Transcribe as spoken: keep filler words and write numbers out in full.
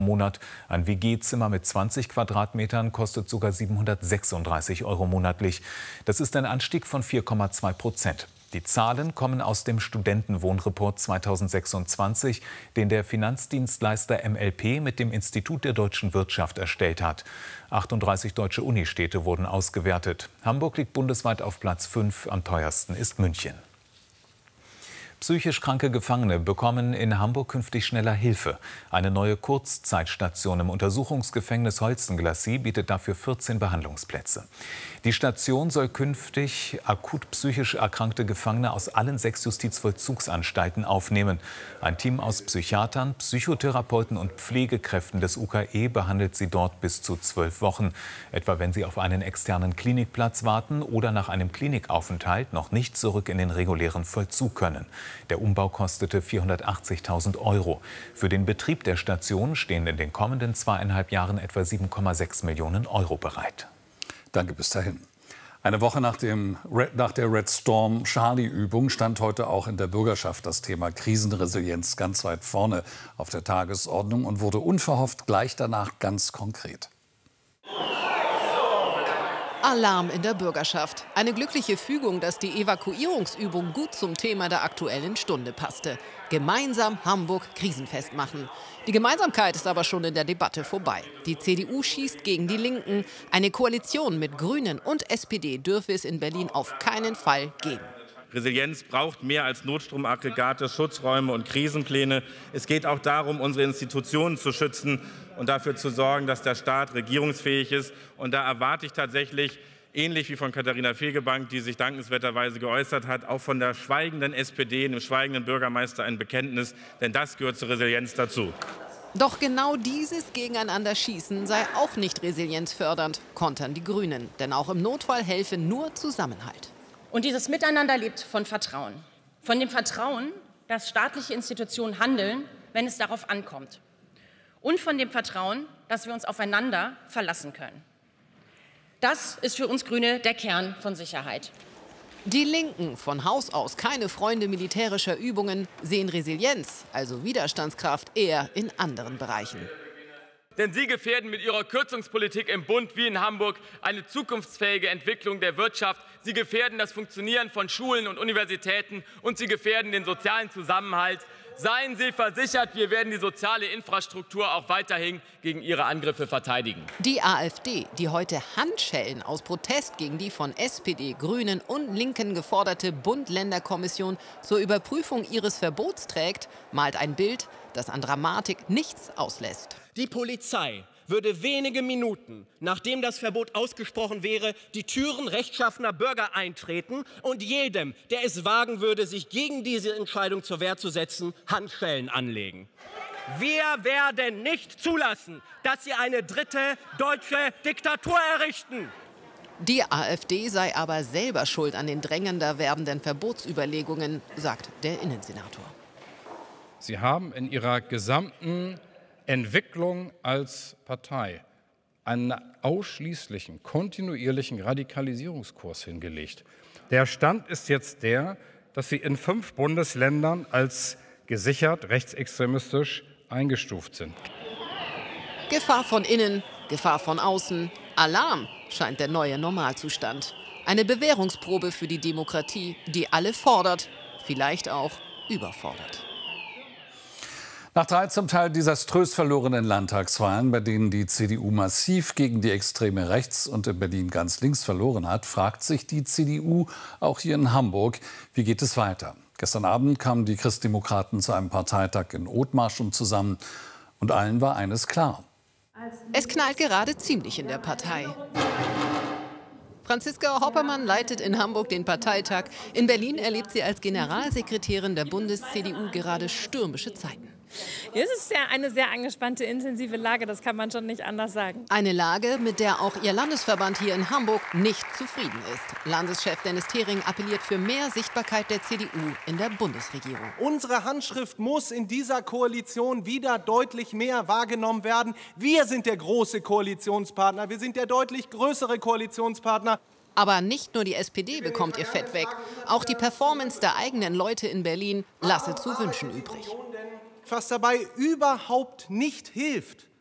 Monat. Ein W G-Zimmer mit zwanzig Quadratmetern kostet sogar siebenhundertsechsunddreißig Euro monatlich. Das ist ein Anstieg von vier Komma zwei Prozent. Die Zahlen kommen aus dem Studentenwohnreport zweitausendsechsundzwanzig, den der Finanzdienstleister M L P mit dem Institut der deutschen Wirtschaft erstellt hat. achtunddreißig deutsche Unistädte wurden ausgewertet. Hamburg liegt bundesweit auf Platz fünf, am teuersten ist München. Psychisch kranke Gefangene bekommen in Hamburg künftig schneller Hilfe. Eine neue Kurzzeitstation im Untersuchungsgefängnis Holstenglassie bietet dafür vierzehn Behandlungsplätze. Die Station soll künftig akut psychisch erkrankte Gefangene aus allen sechs Justizvollzugsanstalten aufnehmen. Ein Team aus Psychiatern, Psychotherapeuten und Pflegekräften des U K E behandelt sie dort bis zu zwölf Wochen. Etwa wenn sie auf einen externen Klinikplatz warten oder nach einem Klinikaufenthalt noch nicht zurück in den regulären Vollzug können. Der Umbau kostete vierhundertachtzigtausend Euro. Für den Betrieb der Station stehen in den kommenden zweieinhalb Jahren etwa sieben Komma sechs Millionen Euro bereit. Danke, bis dahin. Eine Woche nach, dem Red, nach der Red Storm Charlie-Übung stand heute auch in der Bürgerschaft das Thema Krisenresilienz ganz weit vorne auf der Tagesordnung und wurde unverhofft gleich danach ganz konkret. Alarm in der Bürgerschaft. Eine glückliche Fügung, dass die Evakuierungsübung gut zum Thema der Aktuellen Stunde passte. Gemeinsam Hamburg krisenfest machen. Die Gemeinsamkeit ist aber schon in der Debatte vorbei. Die C D U schießt gegen die Linken. Eine Koalition mit Grünen und S P D dürfe es in Berlin auf keinen Fall geben. Resilienz braucht mehr als Notstromaggregate, Schutzräume und Krisenpläne. Es geht auch darum, unsere Institutionen zu schützen und dafür zu sorgen, dass der Staat regierungsfähig ist. Und da erwarte ich tatsächlich, ähnlich wie von Katharina Fegebank, die sich dankenswerterweise geäußert hat, auch von der schweigenden S P D, dem schweigenden Bürgermeister ein Bekenntnis, denn das gehört zur Resilienz dazu. Doch genau dieses Gegeneinanderschießen sei auch nicht resilienzfördernd, kontern die Grünen. Denn auch im Notfall helfe nur Zusammenhalt. Und dieses Miteinander lebt von Vertrauen. Von dem Vertrauen, dass staatliche Institutionen handeln, wenn es darauf ankommt. Und von dem Vertrauen, dass wir uns aufeinander verlassen können. Das ist für uns Grüne der Kern von Sicherheit. Die Linken, von Haus aus keine Freunde militärischer Übungen, sehen Resilienz, also Widerstandskraft, eher in anderen Bereichen. Denn sie gefährden mit ihrer Kürzungspolitik im Bund wie in Hamburg eine zukunftsfähige Entwicklung der Wirtschaft. Sie gefährden das Funktionieren von Schulen und Universitäten und sie gefährden den sozialen Zusammenhalt. Seien Sie versichert, wir werden die soziale Infrastruktur auch weiterhin gegen Ihre Angriffe verteidigen. Die AfD, die heute Handschellen aus Protest gegen die von S P D, Grünen und Linken geforderte Bund-Länder-Kommission zur Überprüfung ihres Verbots trägt, malt ein Bild, das an Dramatik nichts auslässt. Die Polizei würde wenige Minuten, nachdem das Verbot ausgesprochen wäre, die Türen rechtschaffener Bürger eintreten und jedem, der es wagen würde, sich gegen diese Entscheidung zur Wehr zu setzen, Handschellen anlegen. Wir werden nicht zulassen, dass sie eine dritte deutsche Diktatur errichten. Die AfD sei aber selber schuld an den drängender werdenden Verbotsüberlegungen, sagt der Innensenator. Sie haben in ihrer gesamten Entwicklung als Partei einen ausschließlichen, kontinuierlichen Radikalisierungskurs hingelegt. Der Stand ist jetzt der, dass sie in fünf Bundesländern als gesichert rechtsextremistisch eingestuft sind. Gefahr von innen, Gefahr von außen. Alarm scheint der neue Normalzustand. Eine Bewährungsprobe für die Demokratie, die alle fordert, vielleicht auch überfordert. Nach drei zum Teil desaströs verlorenen Landtagswahlen, bei denen die C D U massiv gegen die extreme Rechts und in Berlin ganz links verloren hat, fragt sich die C D U auch hier in Hamburg, wie geht es weiter? Gestern Abend kamen die Christdemokraten zu einem Parteitag in Othmarschen zusammen und allen war eines klar. Es knallt gerade ziemlich in der Partei. Franziska Hoppermann leitet in Hamburg den Parteitag. In Berlin erlebt sie als Generalsekretärin der Bundes-C D U gerade stürmische Zeiten. Ja, es ist ja eine sehr angespannte, intensive Lage, das kann man schon nicht anders sagen. Eine Lage, mit der auch ihr Landesverband hier in Hamburg nicht zufrieden ist. Landeschef Dennis Thering appelliert für mehr Sichtbarkeit der C D U in der Bundesregierung. Unsere Handschrift muss in dieser Koalition wieder deutlich mehr wahrgenommen werden. Wir sind der große Koalitionspartner, wir sind der deutlich größere Koalitionspartner. Aber nicht nur die S P D bekommt ihr Fett weg. Auch die Performance der eigenen Leute in Berlin lasse zu wünschen übrig. was dabei überhaupt nicht hilft,